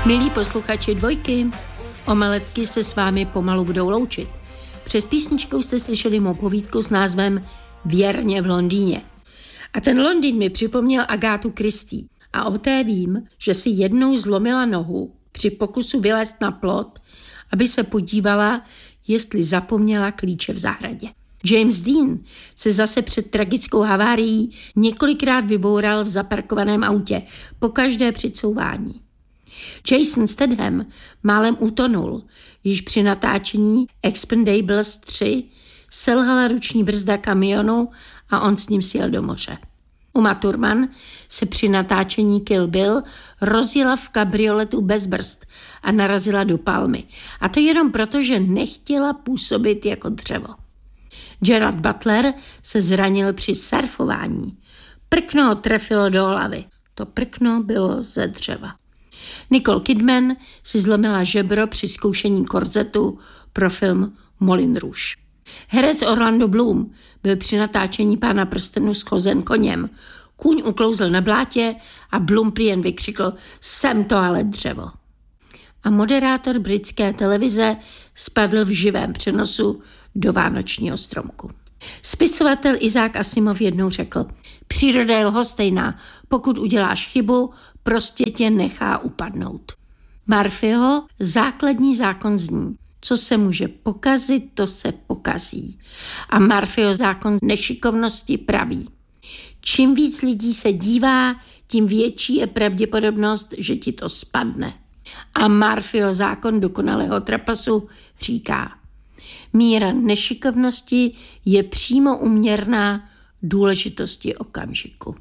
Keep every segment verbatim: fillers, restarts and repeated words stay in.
Milí posluchači Dvojky, omeletky se s vámi pomalu budou loučit. Před písničkou jste slyšeli mou povídku s názvem Věrně v Londýně. A ten Londýn mi připomněl Agátu Christie. A o té vím, že si jednou zlomila nohu při pokusu vylézt na plot, aby se podívala, jestli zapomněla klíče v zahradě. James Dean se zase před tragickou havárií několikrát vyboural v zaparkovaném autě, pokaždé při couvání. Jason Statham málem utonul, když při natáčení Expendables tři selhala ruční brzda kamionu a on s ním sjel do moře. Uma Thurman se při natáčení Kill Bill rozjela v kabrioletu bez brzd a narazila do palmy. A to jenom proto, že nechtěla působit jako dřevo. Gerard Butler se zranil při surfování. Prkno ho trefilo do hlavy. To prkno bylo ze dřeva. Nicole Kidman si zlomila žebro při zkoušení korzetu pro film Moulin Rouge. Herec Orlando Bloom byl při natáčení Pána prstenů schozen koněm. Kůň uklouzl na blátě a Bloom prý jen vykřikl: "Jsem to ale dřevo." A moderátor britské televize spadl v živém přenosu do vánočního stromku. Spisovatel Isaac Asimov jednou řekl: "Příroda je lhostejná, pokud uděláš chybu, prostě tě nechá upadnout." Murphyho základní zákon zní: co se může pokazit, to se pokazí. A Murphyho zákon nešikovnosti praví: čím víc lidí se dívá, tím větší je pravděpodobnost, že ti to spadne. A Murphyho zákon dokonalého trapasu říká: míra nešikovnosti je přímo uměrná důležitosti okamžiku.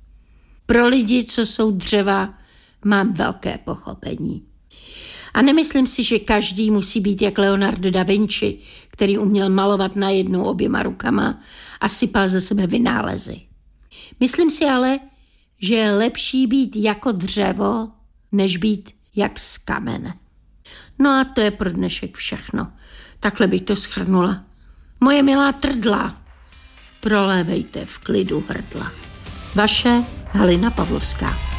Pro lidi, co jsou dřeva, mám velké pochopení. A nemyslím si, že každý musí být jak Leonardo da Vinci, který uměl malovat najednou oběma rukama a sypal ze sebe vynálezy. Myslím si ale, že je lepší být jako dřevo, než být jak z kamene. No a to je pro dnešek všechno. Takhle bych to shrnula. Moje milá trdla, prolévejte v klidu hrdla. Vaše Halina Pavlovská.